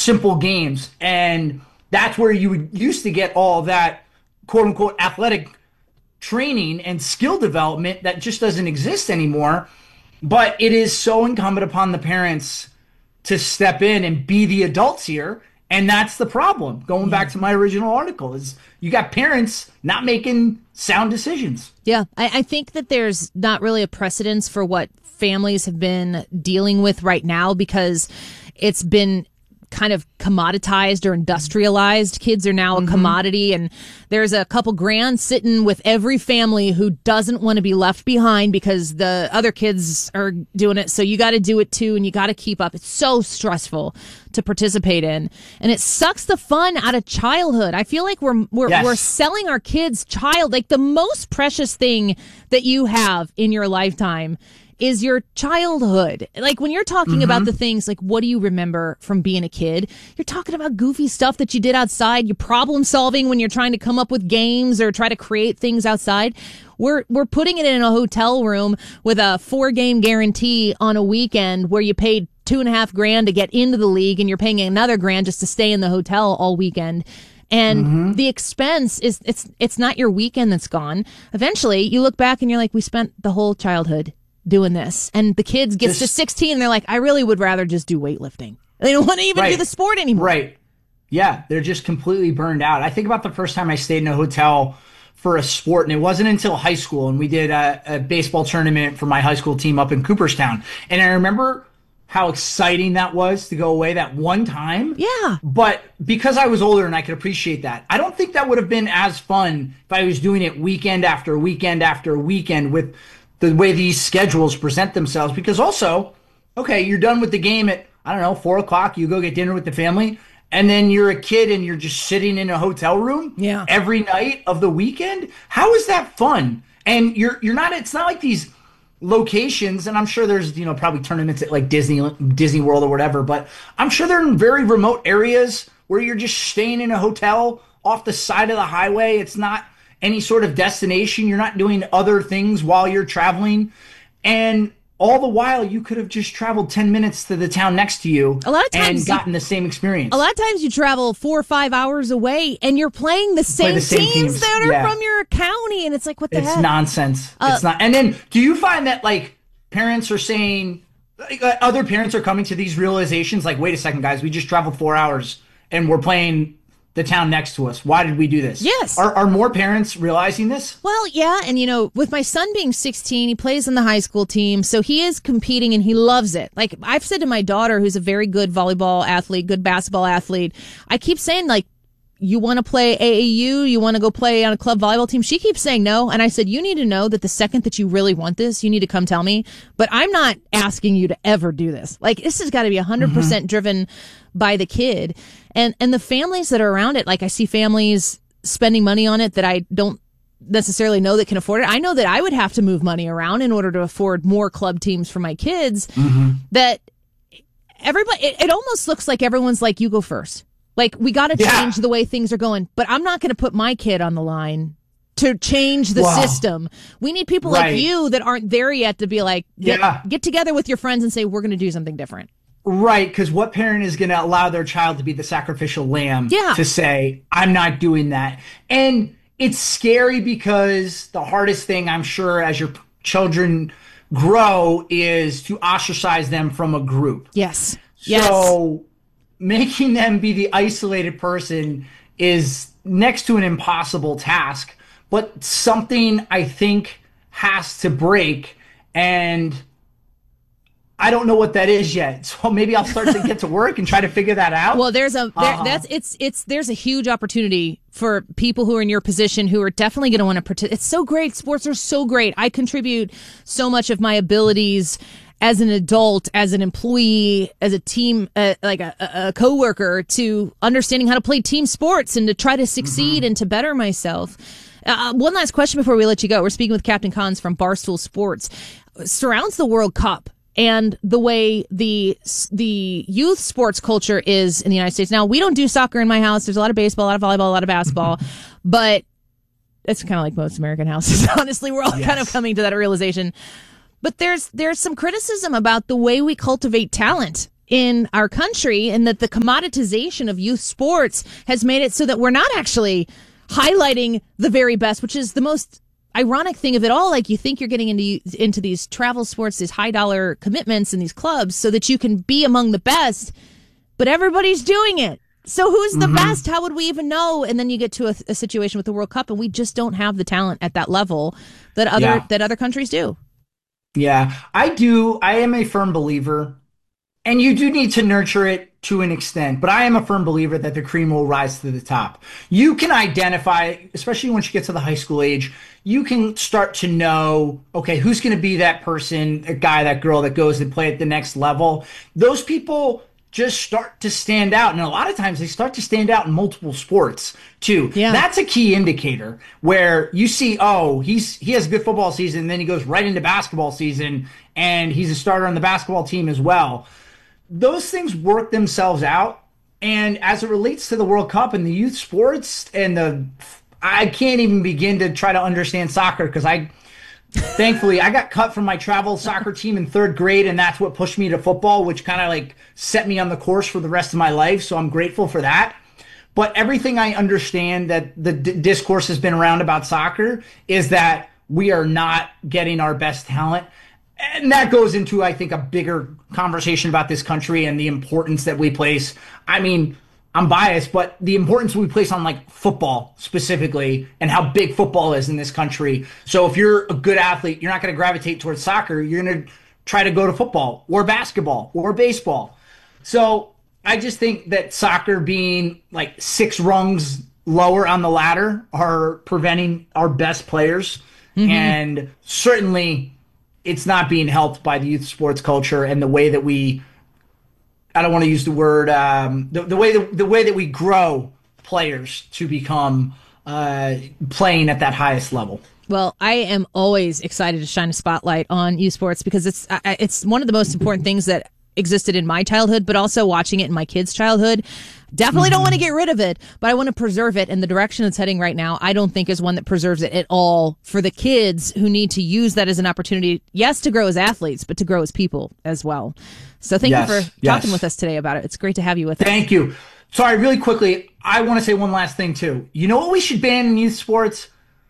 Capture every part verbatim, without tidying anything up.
simple games. And that's where you would used to get all that quote unquote athletic training and skill development that just doesn't exist anymore. But it is so incumbent upon the parents to step in and be the adults here. And that's the problem. Going back to my original article is you got parents not making sound decisions. Yeah, I, I think that there's not really a precedence for what families have been dealing with right now because it's been kind of commoditized or industrialized. Kids are now a mm-hmm. commodity, and there's a couple grand sitting with every family who doesn't want to be left behind because the other kids are doing it. So you got to do it too, and you got to keep up. It's so stressful to participate in, and it sucks the fun out of childhood. I feel like we're we're yes. we're selling our kids child, like the most precious thing that you have in your lifetime is your childhood. Like when you're talking mm-hmm. about the things like, what do you remember from being a kid? You're talking about goofy stuff that you did outside. You're problem solving when you're trying to come up with games or try to create things outside. We're, we're putting it in a hotel room with a four game guarantee on a weekend where you paid two and a half grand to get into the league and you're paying another grand just to stay in the hotel all weekend. And mm-hmm. the expense is, it's, it's not your weekend that's gone. Eventually you look back and you're like, we spent the whole childhood doing this, and the kids gets this, to sixteen and they're like, I really would rather just do weightlifting. They don't want to even right, do the sport anymore. Right. Yeah, they're just completely burned out. I think about the first time I stayed in a hotel for a sport, and it wasn't until high school, and we did a, a baseball tournament for my high school team up in Cooperstown. And I remember how exciting that was to go away that one time. Yeah. But because I was older and I could appreciate that, I don't think that would have been as fun if I was doing it weekend after weekend after weekend with the way these schedules present themselves. Because also, okay, you're done with the game at, I don't know, four o'clock, you go get dinner with the family, and then you're a kid and you're just sitting in a hotel room yeah. every night of the weekend. How is that fun? And you're you're not, it's not like these locations, and I'm sure there's, you know, probably tournaments at like Disney, Disney World or whatever, but I'm sure they're in very remote areas where you're just staying in a hotel off the side of the highway. It's not any sort of destination. You're not doing other things while you're traveling. And all the while, you could have just traveled ten minutes to the town next to you a lot of times and gotten the same experience. A lot of times you travel four or five hours away and you're playing the same, Play the same teams, teams that are yeah. from your county. And it's like, what the it's heck? It's nonsense. Uh, it's not. And then do you find that like parents are saying, like, other parents are coming to these realizations like, wait a second, guys, we just traveled four hours and we're playing the town next to us. Why did we do this? Yes. Are, are more parents realizing this? Well, yeah. And, you know, with my son being sixteen, he plays in the high school team. So he is competing and he loves it. Like I've said to my daughter, who's a very good volleyball athlete, good basketball athlete, I keep saying, like, you want to play A A U? You want to go play on a club volleyball team? She keeps saying no. And I said, you need to know that the second that you really want this, you need to come tell me. But I'm not asking you to ever do this. Like, this has got to be one hundred percent mm-hmm. driven by the kid. And and the families that are around it. Like, I see families spending money on it that I don't necessarily know that can afford it. I know that I would have to move money around in order to afford more club teams for my kids. Mm-hmm. That everybody, it, it almost looks like everyone's like, you go first. Like, we got to change yeah. the way things are going. But I'm not going to put my kid on the line to change the wow. system. We need people right. like you that aren't there yet to be like, get, yeah. get together with your friends and say, we're going to do something different. Right, because what parent is going to allow their child to be the sacrificial lamb yeah. to say, I'm not doing that? And it's scary because the hardest thing, I'm sure, as your children grow is to ostracize them from a group. Yes. So yes. making them be the isolated person is next to an impossible task, but something I think has to break, and I don't know what that is yet. So maybe I'll start to get to work and try to figure that out. Well, there's a there, uh, that's it's it's there's a huge opportunity for people who are in your position who are definitely going to want to participate. It's so great. Sports are so great. I contribute so much of my abilities as an adult, as an employee, as a team, uh, like a, a coworker, to understanding how to play team sports and to try to succeed mm-hmm. and to better myself. Uh, one last question before we let you go. We're speaking with Captain Cons from Barstool Sports. Surrounds the World Cup and the way the the youth sports culture is in the United States. Now, we don't do soccer in my house. There's a lot of baseball, a lot of volleyball, a lot of basketball, but it's kind of like most American houses. Honestly, we're all yes. kind of coming to that realization. But there's there's some criticism about the way we cultivate talent in our country, and that the commoditization of youth sports has made it so that we're not actually highlighting the very best, which is the most ironic thing of it all. Like, you think you're getting into into these travel sports, these high dollar commitments in these clubs so that you can be among the best, but everybody's doing it. So who's the mm-hmm. best? How would we even know? And then you get to a, a situation with the World Cup, and we just don't have the talent at that level that other yeah. that other countries do. Yeah, I do. I am a firm believer, and you do need to nurture it to an extent, but I am a firm believer that the cream will rise to the top. You can identify, especially once you get to the high school age, you can start to know, okay, who's going to be that person, a guy, that girl that goes and play at the next level. Those people just start to stand out. And a lot of times they start to stand out in multiple sports too. Yeah. That's a key indicator where you see, oh, he's he has a good football season, and then he goes right into basketball season, and he's a starter on the basketball team as well. Those things work themselves out. And as it relates to the World Cup and the youth sports, and the I can't even begin to try to understand soccer, because I thankfully, I got cut from my travel soccer team in third grade, and that's what pushed me to football, which kind of like set me on the course for the rest of my life. So I'm grateful for that. But everything I understand that the d- discourse has been around about soccer is that we are not getting our best talent. And that goes into, I think, a bigger conversation about this country and the importance that we place. I mean, I'm biased, but the importance we place on like football specifically, and how big football is in this country. So if you're a good athlete, you're not going to gravitate towards soccer. You're going to try to go to football or basketball or baseball. So I just think that soccer being like six rungs lower on the ladder are preventing our best players. Mm-hmm. And certainly it's not being helped by the youth sports culture and the way that we I don't want to use the word um, the, the way the, the way that we grow players to become uh, playing at that highest level. Well, I am always excited to shine a spotlight on youth sports, because it's it's one of the most important things that existed in my childhood, but also watching it in my kids' childhood. Definitely don't want to get rid of it, but I want to preserve it. And the direction it's heading right now, I don't think is one that preserves it at all for the kids who need to use that as an opportunity, yes, to grow as athletes, but to grow as people as well. So thank yes, you for yes. talking with us today about it. It's great to have you with us. Thank you. Sorry, really quickly, I want to say one last thing too. You know what we should ban in youth sports?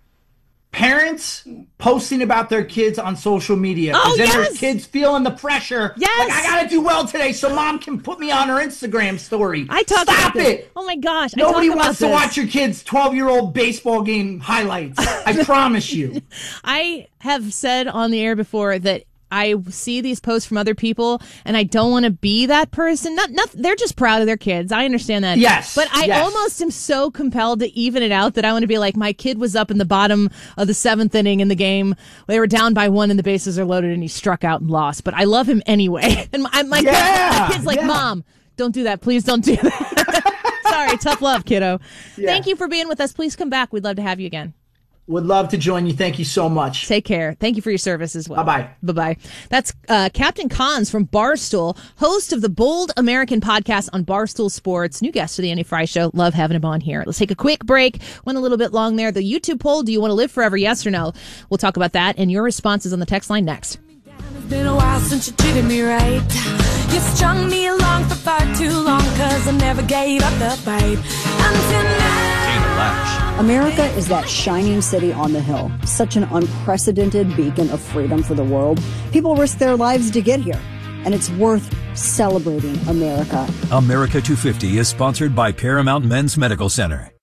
Parents posting about their kids on social media. Oh, then yes. there's kids feeling the pressure. Yes. Like, I got to do well today so mom can put me on her Instagram story. I talk Stop about it. This. Oh, my gosh. Nobody I wants to this. watch your kid's twelve-year-old baseball game highlights. I promise you. I have said on the air before that I see these posts from other people, and I don't want to be that person. Not, not, they're just proud of their kids. I understand that. Yes. But I yes. almost am so compelled to even it out that I want to be like, my kid was up in the bottom of the seventh inning in the game. They were down by one and the bases are loaded, and he struck out and lost. But I love him anyway. And my, my, yeah, kid, my kid's like, yeah. Mom, don't do that. Please don't do that. Sorry. Tough love, kiddo. Yeah. Thank you for being with us. Please come back. We'd love to have you again. Would love to join you. Thank you so much. Take care. Thank you for your service as well. Bye-bye. Bye-bye. That's uh, Captain Cons from Barstool, host of the Bold American podcast on Barstool Sports. New guest to the Andy Fry Show. Love having him on here. Let's take a quick break. Went a little bit long there. The YouTube poll, do you want to live forever, yes or no? We'll talk about that and your responses on the text line next. It's been a while since you treated me right. You strung me along for far too long, cause I never gave up the fight. Until now. Dana Lash. America is that shining city on the hill, such an unprecedented beacon of freedom for the world. People risk their lives to get here, and it's worth celebrating America. America two fifty is sponsored by Paramount Men's Medical Center.